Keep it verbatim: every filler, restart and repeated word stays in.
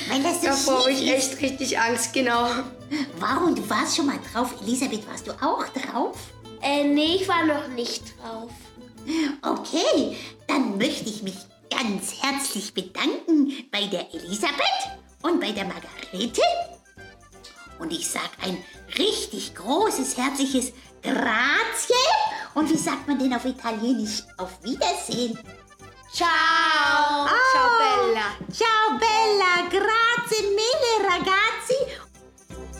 Weil das so Davor habe schief ich ist. echt richtig Angst, genau. Wow, und du warst schon mal drauf. Elisabeth, warst du auch drauf? Äh, nee, ich war noch nicht drauf. Okay, dann möchte ich mich ganz herzlich bedanken bei der Elisabeth und bei der Margarete. Und ich sag ein richtig großes, herzliches Grazie. Und wie sagt man denn auf Italienisch? Auf Wiedersehen. Ciao. Ciao, Bella. Ciao, Bella. Grazie mille.